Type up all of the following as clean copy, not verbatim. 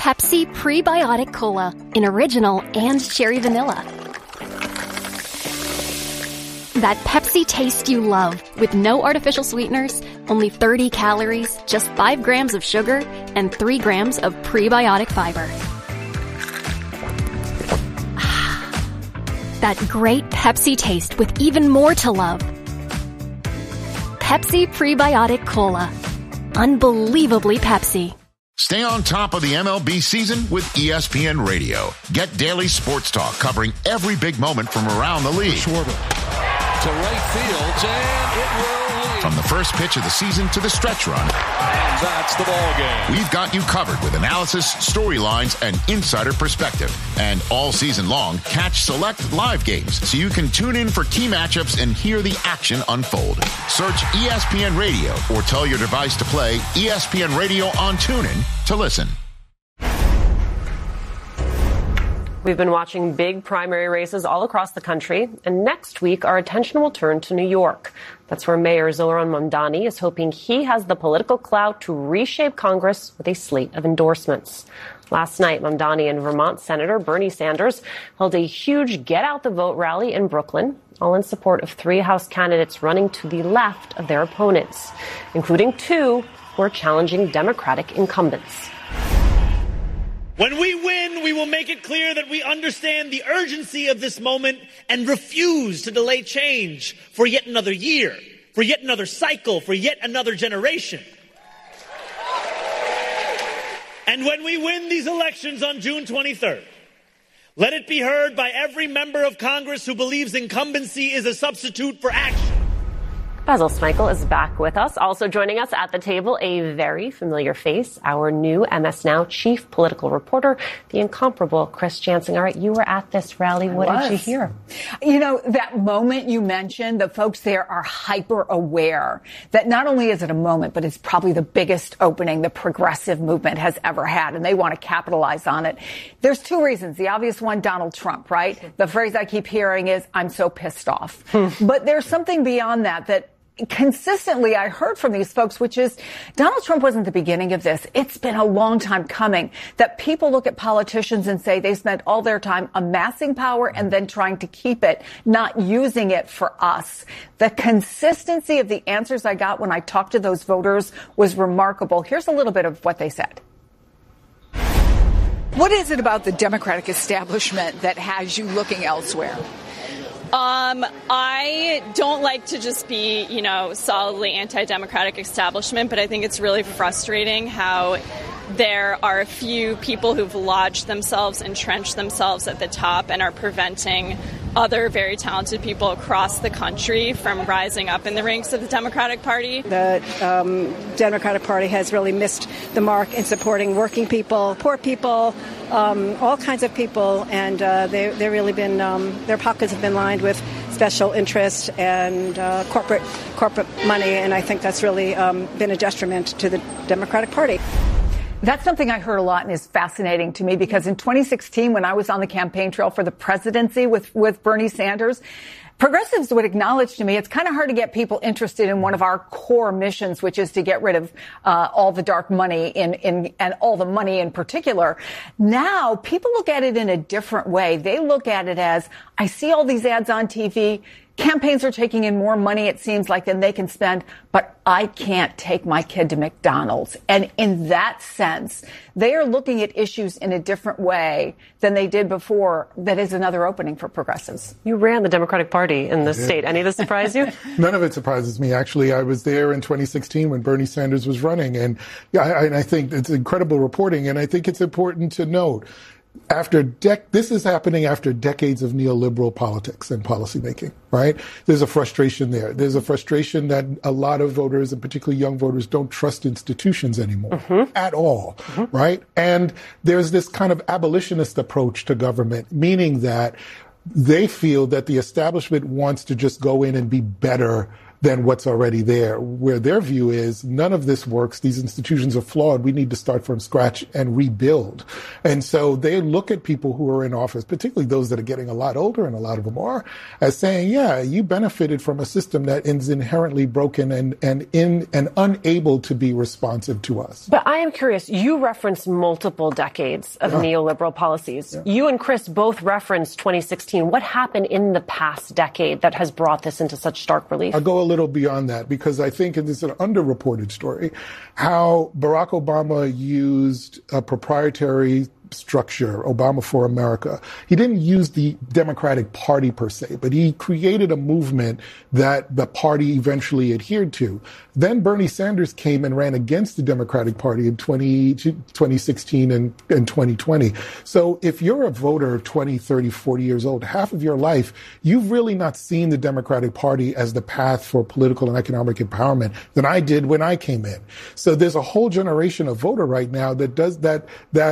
Pepsi Prebiotic Cola in original and cherry vanilla. That Pepsi taste you love with no artificial sweeteners, only 30 calories, just 5 grams of sugar, and 3 grams of prebiotic fiber. That great Pepsi taste with even more to love. Pepsi Prebiotic Cola. Unbelievably Pepsi. Stay on top of the MLB season with ESPN Radio. Get daily sports talk covering every big moment from around the league. To right field, and it will lead. From the first pitch of the season to the stretch run. And that's the ball game. We've got you covered with analysis, storylines, and insider perspective. And all season long, catch select live games so you can tune in for key matchups and hear the action unfold. Search ESPN Radio or tell your device to play ESPN Radio on TuneIn to listen. We've been watching big primary races all across the country, and next week our attention will turn to New York. That's where Mayor Zohran Mamdani is hoping he has the political clout to reshape Congress with a slate of endorsements. Last night, Mamdani and Vermont Senator Bernie Sanders held a huge Get Out the Vote rally in Brooklyn, all in support of 3 House candidates running to the left of their opponents, including 2 who are challenging Democratic incumbents. When we win, we will make it clear that we understand the urgency of this moment and refuse to delay change for yet another year, for yet another cycle, for yet another generation. And when we win these elections on June 23rd, let it be heard by every member of Congress who believes incumbency is a substitute for action. Basil Smykel is back with us. Also joining us at the table, a very familiar face, our new MS Now chief political reporter, the incomparable Chris Jansing. All right, you were at this rally. What did you hear? You know, that moment you mentioned, the folks there are hyper aware that not only is it a moment, but it's probably the biggest opening the progressive movement has ever had, and they want to capitalize on it. There's 2 reasons. The obvious one, Donald Trump, right? The phrase I keep hearing is, I'm so pissed off. But there's something beyond that consistently I heard from these folks, which is Donald Trump wasn't the beginning of this. It's been a long time coming that people look at politicians and say they spent all their time amassing power and then trying to keep it, not using it for us. The consistency of the answers I got when I talked to those voters was remarkable. Here's a little bit of what they said. What is it about the Democratic establishment that has you looking elsewhere? I don't like to just be, solidly anti-democratic establishment, but I think it's really frustrating how there are a few people who've lodged themselves, entrenched themselves at the top and are preventing other very talented people across the country from rising up in the ranks of the Democratic Party. The Democratic Party has really missed the mark in supporting working people, poor people, all kinds of people, and they've really been, their pockets have been lined with special interest and corporate money, and I think that's really been a detriment to the Democratic Party. That's something I heard a lot and is fascinating to me because in 2016, when I was on the campaign trail for the presidency with Bernie Sanders, progressives would acknowledge to me it's kind of hard to get people interested in one of our core missions, which is to get rid of all the dark money and all the money in particular. Now, people look at it in a different way. They look at it as, I see all these ads on TV. Campaigns are taking in more money, it seems like, than they can spend, but I can't take my kid to McDonald's. And in that sense, they are looking at issues in a different way than they did before. That is another opening for progressives. You ran the Democratic Party in the state. Any of this surprise you? None of it surprises me, actually. I was there in 2016 when Bernie Sanders was running. And I think it's incredible reporting. And I think it's important to note, this is happening after decades of neoliberal politics and policymaking, right? There's a frustration there. There's a frustration that a lot of voters, and particularly young voters, don't trust institutions anymore at all, right? And there's this kind of abolitionist approach to government, meaning that they feel that the establishment wants to just go in and be better than what's already there, where their view is none of this works. These institutions are flawed. We need to start from scratch and rebuild. And so they look at people who are in office, particularly those that are getting a lot older, and a lot of them are, as saying, yeah, you benefited from a system that is inherently broken and unable to be responsive to us. But I am curious, you referenced multiple decades of neoliberal policies. Yeah. You and Chris both referenced 2016. What happened in the past decade that has brought this into such stark relief? I'll go a little beyond that, because I think it is an underreported story how Barack Obama used a proprietary structure, Obama for America. He didn't use the Democratic Party per se, but he created a movement that the party eventually adhered to. Then Bernie Sanders came and ran against the Democratic Party in 2016 and 2020. So if you're a voter 20, 30, 40 years old, half of your life, you've really not seen the Democratic Party as the path for political and economic empowerment than I did when I came in. So there's a whole generation of voter right now that does that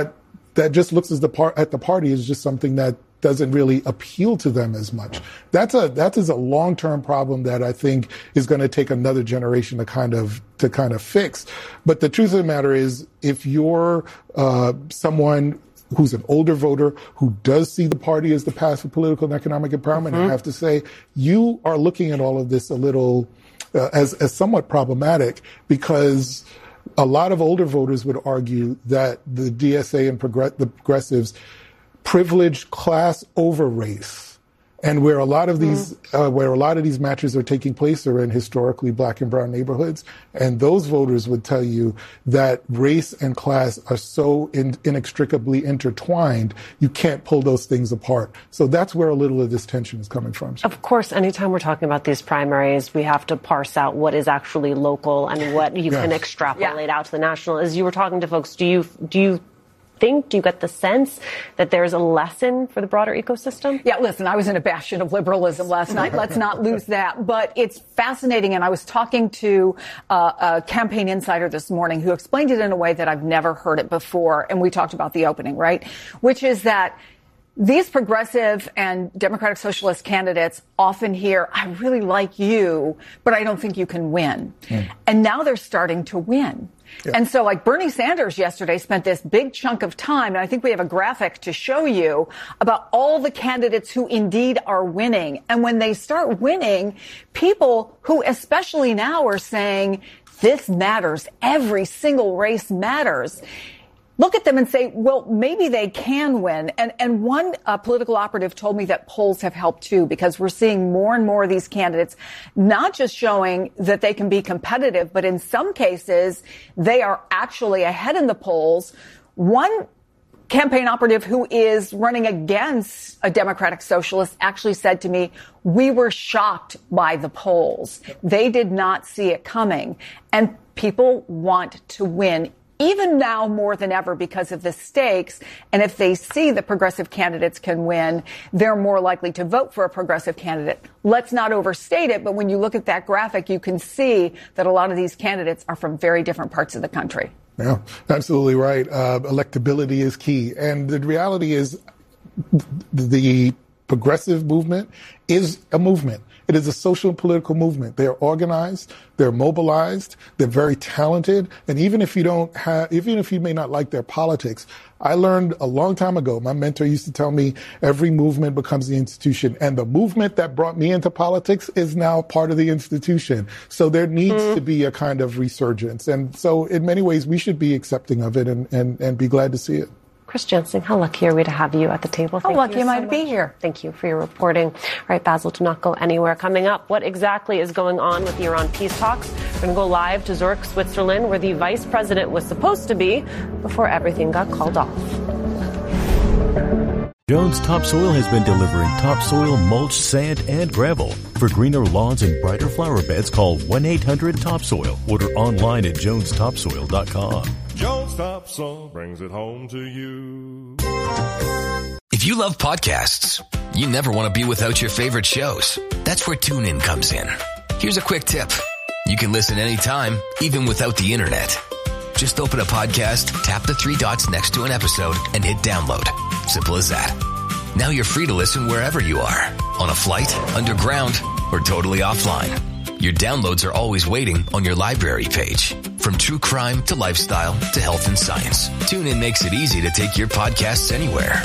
just looks at the party as just something that doesn't really appeal to them as much. That is a long-term problem that I think is going to take another generation to kind of fix. But the truth of the matter is, if you're someone who's an older voter who does see the party as the path for political and economic empowerment, I have to say you are looking at all of this a little as somewhat problematic, because a lot of older voters would argue that the DSA and the progressives privileged class over race. And where a lot of these matches are taking place are in historically black and brown neighborhoods. And those voters would tell you that race and class are so inextricably intertwined, you can't pull those things apart. So that's where a little of this tension is coming from. Of course, anytime we're talking about these primaries, we have to parse out what is actually local and what you can extrapolate out to the national. As you were talking to folks, do you get the sense that there's a lesson for the broader ecosystem? Yeah, listen, I was in a bastion of liberalism last night. Let's not lose that. But it's fascinating. And I was talking to a campaign insider this morning who explained it in a way that I've never heard it before. And we talked about the opening, right? Which is that these progressive and Democratic Socialist candidates often hear, I really like you, but I don't think you can win. And now they're starting to win. Yeah. And so like Bernie Sanders yesterday spent this big chunk of time, and I think we have a graphic to show you about all the candidates who indeed are winning. And when they start winning, people who especially now are saying, this matters, every single race matters, look at them and say, well, maybe they can win. And one political operative told me that polls have helped too, because we're seeing more and more of these candidates not just showing that they can be competitive, but in some cases, they are actually ahead in the polls. One campaign operative who is running against a Democratic Socialist actually said to me, we were shocked by the polls. They did not see it coming. And people want to win, even now more than ever because of the stakes. And if they see that progressive candidates can win, they're more likely to vote for a progressive candidate. Let's not overstate it, but when you look at that graphic, you can see that a lot of these candidates are from very different parts of the country. Yeah, absolutely right. Electability is key. And the reality is the progressive movement is a movement. It is a social and political movement. They're organized, they're mobilized, they're very talented, and even if you may not like their politics, I learned a long time ago, my mentor used to tell me, every movement becomes the institution, and the movement that brought me into politics is now part of the institution. So there needs to be a kind of resurgence, and so in many ways we should be accepting of it and be glad to see it. Chris Jensen, how lucky are we to have you at the table? How lucky am I to be here? Thank you for your reporting. All right, Basil, do not go anywhere. Coming up, what exactly is going on with the Iran peace talks? We're going to go live to Zurich, Switzerland, where the vice president was supposed to be before everything got called off. Jones Topsoil has been delivering topsoil, mulch, sand, and gravel. For greener lawns and brighter flower beds, call 1-800-TOPSOIL. Order online at jonestopsoil.com. Jones Topsoil brings it home to you. If you love podcasts, you never want to be without your favorite shows. That's where TuneIn comes in. Here's a quick tip. You can listen anytime, even without the internet. Just open a podcast, tap the three dots next to an episode, and hit download. Simple as that. Now you're free to listen wherever you are. On a flight, underground, or totally offline. Your downloads are always waiting on your library page. From true crime to lifestyle to health and science, TuneIn makes it easy to take your podcasts anywhere.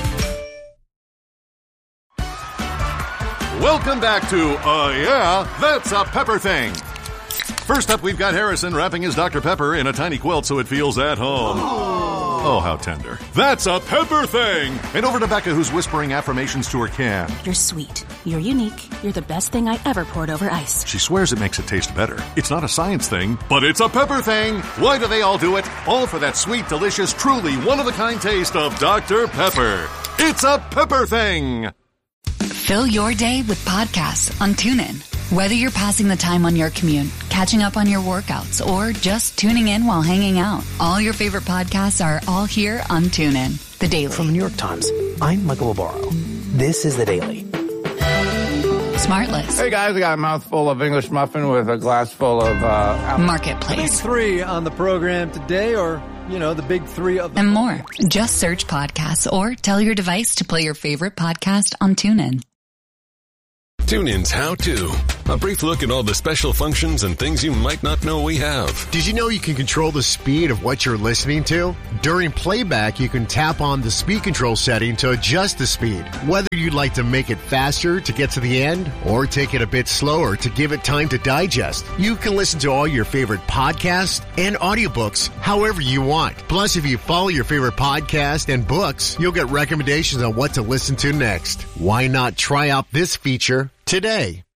Welcome back to Yeah, That's a Pepper Thing. First up, we've got Harrison wrapping his Dr. Pepper in a tiny quilt so it feels at home. Oh, how tender. That's a Pepper Thing! And over to Becca, who's whispering affirmations to her can. You're sweet. You're unique. You're the best thing I ever poured over ice. She swears it makes it taste better. It's not a science thing, but it's a Pepper Thing! Why do they all do it? All for that sweet, delicious, truly one-of-a-kind taste of Dr. Pepper. It's a Pepper Thing! Fill your day with podcasts on TuneIn. Whether you're passing the time on your commute, catching up on your workouts, or just tuning in while hanging out, all your favorite podcasts are all here on TuneIn. The Daily. From the New York Times, I'm Michael Barbaro. This is The Daily. Smartless. Hey guys, I got a mouthful of English muffin with a glass full of Marketplace. The big three on the program today, or, the big three of the... And more. Just search podcasts or tell your device to play your favorite podcast on TuneIn. TuneIn's How To. A brief look at all the special functions and things you might not know we have. Did you know you can control the speed of what you're listening to? During playback, you can tap on the speed control setting to adjust the speed. Whether you'd like to make it faster to get to the end or take it a bit slower to give it time to digest, you can listen to all your favorite podcasts and audiobooks however you want. Plus, if you follow your favorite podcast and books, you'll get recommendations on what to listen to next. Why not try out this feature today?